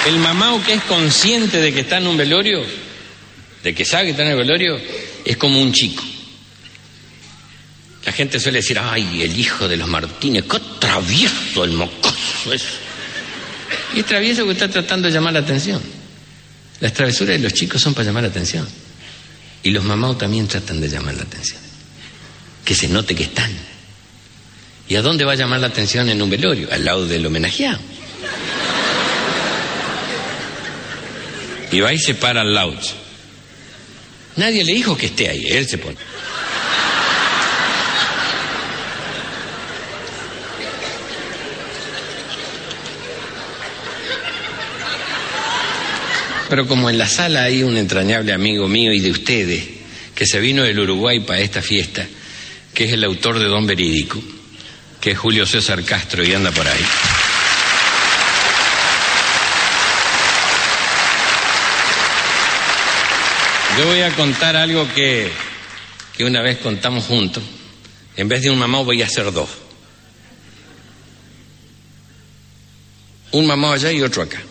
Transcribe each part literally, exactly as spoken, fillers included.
El mamao que es consciente de que está en un velorio, de que sabe que está en el velorio, es como un chico. La gente suele decir, ay, el hijo de los Martínez, qué travieso el mocoso es. Y es travieso que está tratando de llamar la atención. Las travesuras de los chicos son para llamar la atención. Y los mamaos también tratan de llamar la atención. Que se note que están. ¿Y a dónde va a llamar la atención en un velorio? Al lado del homenajeado. Y va y se para al lado. Nadie le dijo que esté ahí, él se pone. Pero como en la sala hay un entrañable amigo mío y de ustedes, que se vino del Uruguay para esta fiesta, que es el autor de Don Verídico, que es Julio César Castro y anda por ahí. Yo voy a contar algo que, que una vez contamos juntos. En vez de un mamao voy a hacer dos. Un mamao allá y otro acá.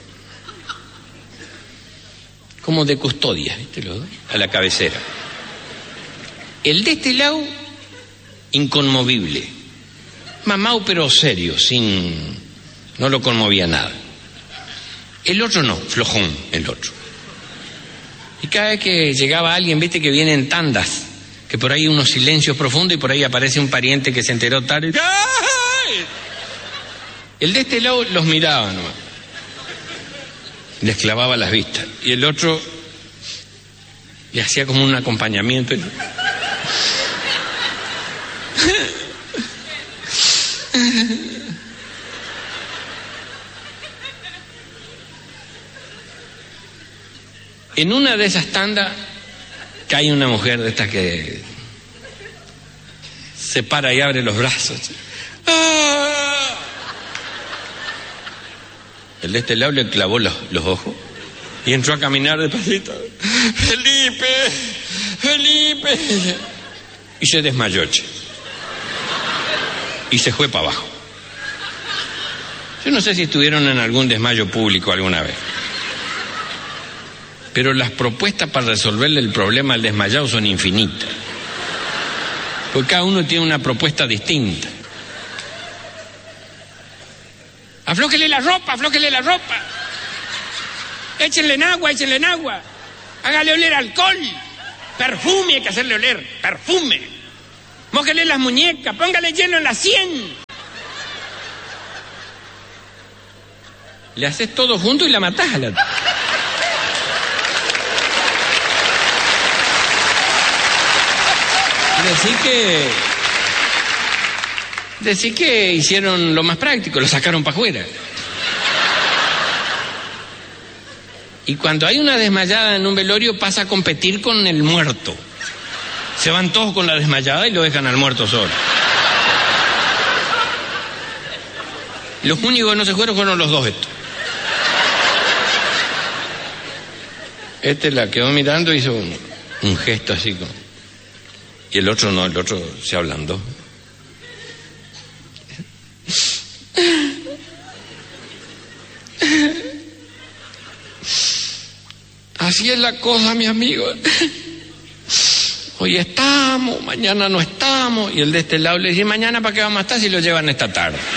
Como de custodia, ¿viste? Los dos, a la cabecera. El de este lado, inconmovible. Mamao pero serio, sin... no lo conmovía nada. El otro no, flojón, el otro. Y cada vez que llegaba alguien, viste que viene en tandas, que por ahí hay unos silencios profundos y por ahí aparece un pariente que se enteró tarde. ¡Ay! El de este lado los miraba nomás. Les clavaba las vistas. Y el otro le hacía como un acompañamiento. En una de esas tandas cae una mujer de estas que se para y abre los brazos. ¡Ah! El de este lado le clavó los, los ojos y entró a caminar despacito. ¡Felipe! ¡Felipe! Y se desmayó, che. Y se fue para abajo. Yo no sé si estuvieron en algún desmayo público alguna vez. Pero las propuestas para resolverle el problema al desmayado son infinitas. Porque cada uno tiene una propuesta distinta. Aflójele la ropa, aflójele la ropa. Échenle en agua, échenle en agua. Hágale oler alcohol. Perfume, hay que hacerle oler, perfume. Mójele las muñecas, póngale hielo en la sien. Le haces todo junto y la matás a la... Decí que... Decí que hicieron lo más práctico, lo sacaron para afuera. Y cuando hay una desmayada en un velorio pasa a competir con el muerto. Se van todos con la desmayada y lo dejan al muerto solo. Los únicos que no se fueron fueron los dos estos. Este la quedó mirando y hizo un, un gesto así como... Y el otro no, el otro se ablandó. Así es la cosa, mi amigo. Hoy estamos, mañana no estamos. Y el de este lado le dice, mañana para qué vamos a estar si lo llevan esta tarde.